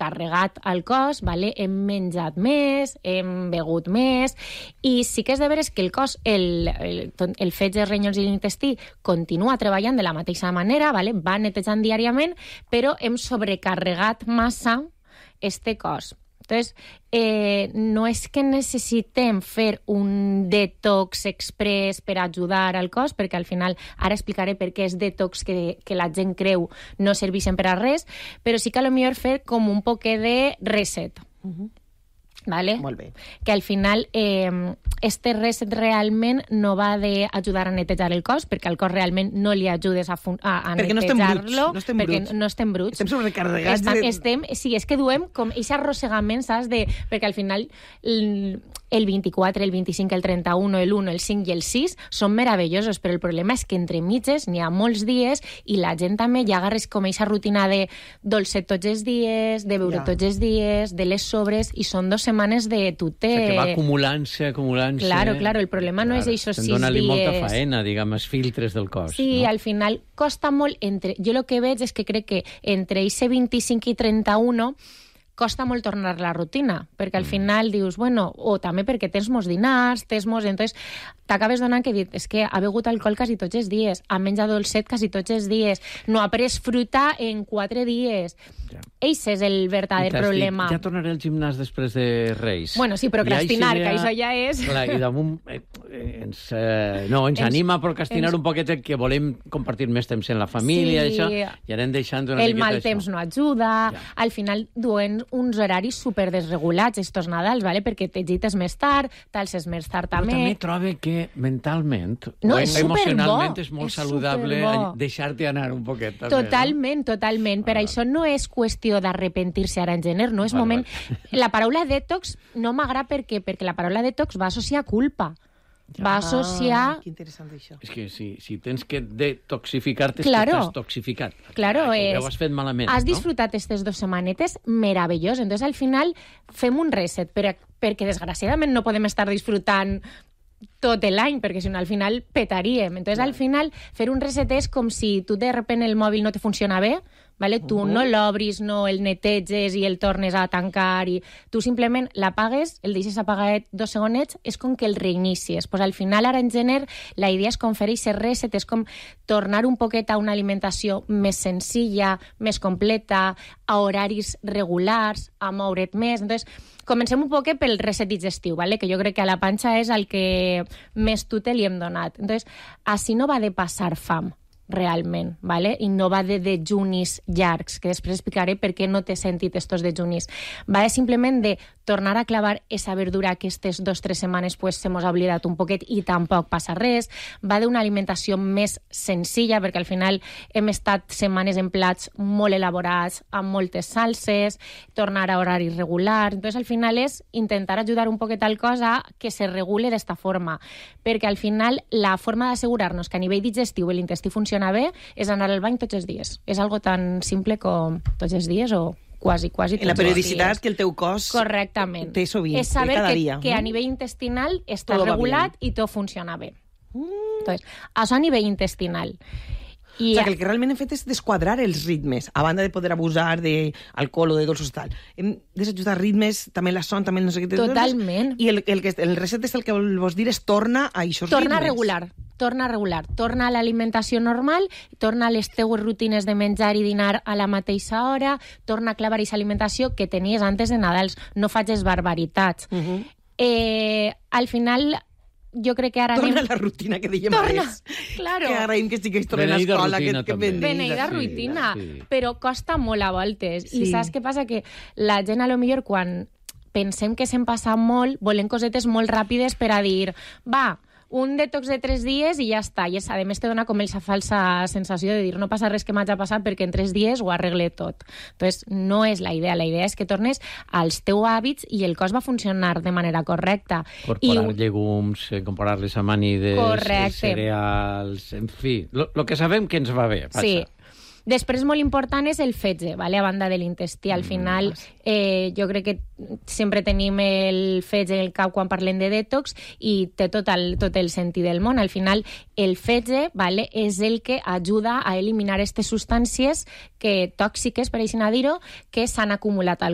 sobrecarregat al cos, vale? Hem menjat més, hem begut més, i sí que és de veres que el cos, el fetge, els ronyons i l'intestí continua treballant de la mateixa manera, vale? Va netejant diàriament, però hem sobrecarregat massa este cos. Entonces, no és que necessitem fer un detox express per ajudar al cos, perquè al final, ara explicaré per què és detox que la gent creu no serveixen per a res, però sí que a lo millor fer com un poquet de reset. ¿Vale? Molt bé. Que al final este reset realment no va d'ajudar a netejar el cos, perquè al cos realment no li ajudes a netejar-lo, perquè no estem bruts. Estem sobrecarregats. Sí, és que duem com aquest arrossegament, saps? Perquè al final el 24, el 25, el 31, el 1, el 5 i el 6 són meravellosos, però el problema és que entre mitges n'hi ha molts dies i la gent també ja agarres com aquesta rutina de dolcet tots els dies, de beure tots els dies, de les sobres, i són 2 setmanes de tuter. O sigui, que va acumulant-se. Claro, el problema no és això 6 dies. Dóna-li molta faena, diguem, els filtres del cos. Sí, no? Al final costa molt jo el que veig és que crec que entre ese 25 i 31 costa molt tornar a la rutina, perquè al final dius, bueno, o també perquè tens molts dinars, entonces t'acabes donant que és que ha begut alcohol quasi tots els dies, ha menjat dolcet quasi tots els dies, no ha pres fruita en 4 dies. Ja. Eix és el verdader problema. Ja tornaré al gimnàs després de Reis. Bueno, sí, procrastinar, que això ja és... Clar, i damunt ens anima a procrastinar un poquet que volem compartir més temps en la família, això, i anem deixant una miqueta el mal temps no ajuda, al final duen uns horaris superdesregulats estos Nadals, ¿vale? Perquè t'agites més tard, t'alces més tard també. Però també trobo que mentalment o emocionalment és molt saludable deixar-te anar un poquet. Totalment. Per això no és qüestió d'arrepentir-se ara en gener, no és moment... La paraula detox no m'agrada perquè la paraula detox va associar culpa. Va associar... Que interessant això. És que si tens que detoxificar-te, t'has toxificat. Claro, ho has fet malament, has disfrutat aquestes 2 setmanetes meravellós. Entonces, al final, fem un reset, perquè desgraciadament no podem estar disfrutant tot l'any, perquè si no al final petaríem. Entonces, al final, fer un reset és com si tu de repente el mòbil no te funciona bé, ¿vale? Tu no l'obris, no el neteges i el tornes a tancar, i tu simplement l'apagues, el deixes apagat 2 segonets, és com que el reinicies. Pues al final, ara en gener, la idea és com fer aquest reset, és com tornar un poquet a una alimentació més senzilla, més completa, a horaris regulars, a moure't més. Entonces, comencem un poquet pel reset digestiu, ¿vale? Que jo crec que a la panxa és el que més tute li hem donat. Entonces, així no va de passar fam, realment, ¿vale? I no va de dejunis llargs, que després explicaré per què no t'he sentit estos dejunis. Va de simplement de tornar a clavar esa verdura que aquestes 2-3 setmanes pues, se mos ha oblidat un poquet i tampoc passa res. Va d'una alimentació més senzilla, perquè al final hem estat setmanes en plats molt elaborats, amb moltes salses, tornar a horaris regulars. Entonces, al final és intentar ajudar un poquet al cos a que se regule d'esta forma, perquè al final la forma d'assegurar-nos que a nivell digestiu l'intestí funciona bé és anar al bany tots els dies. És algo tan simple com tots els dies o quasi tots els dies. La periodicitat que el teu cos té sovint, és saber cada dia. Que a nivell intestinal està regulat i tot funciona bé. Entonces, això a nivell intestinal. O sigui, que el que realment hem fet és desquadrar els ritmes, a banda de poder abusar d'alcohol o de dolços tal. Hem desajustat ritmes, també la son, també el no sé què... Totalment. I el reset és el que vols dir és torna a aquests ritmes. Torna a regular, torna a l'alimentació normal, torna a les teues rutines de menjar i dinar a la mateixa hora, torna a clavar aquesta alimentació que tenies antes de Nadals, no facis barbaritats. Al final... Jo crec que ara torna a la rutina que dèiem abans. Claro. Que agraïm que estigués tornant a l'escola. Beneïda rutina. Però costa molt a voltes. I saps què passa? Que la gent, a lo millor, quan pensem que se'n passa molt, volem cosetes molt ràpides per a dir, va, un detox de 3 dies i ja està. I a més te dona com aquesta falsa sensació de dir no passa res que m'hagi passat perquè en 3 dies ho arregle tot. Entonces, no és la idea. La idea és que tornes als teus hàbits i el cos va funcionar de manera correcta. Incorporar llegums, incorporar-les amanides, cereals, en fi, lo que sabem que ens va bé. Passa. Sí. Després, molt important és el fetge, ¿vale? A banda de l'intestí. Al final, jo crec que sempre tenim el fetge al cap quan parlem de detox i té tot el sentit del món. Al final, el fetge, ¿vale? És el que ajuda a eliminar aquestes substàncies tòxiques, per així dir-ho, que s'han acumulat al